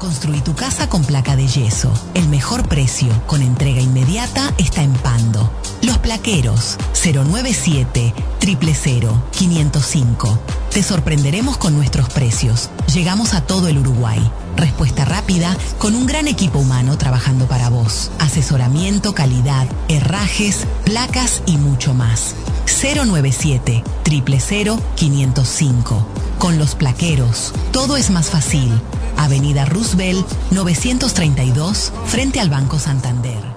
Construí tu casa con placa de yeso. El mejor precio, con entrega inmediata, está en Pando. Los Plaqueros, 097 000 505. Te sorprenderemos con nuestros precios. Llegamos a todo el Uruguay. Respuesta rápida, con un gran equipo humano trabajando para vos. Asesoramiento, calidad, herrajes, placas y mucho más. 097 000 505. Con Los Plaqueros, todo es más fácil. Avenida Roosevelt, 932, frente al Banco Santander.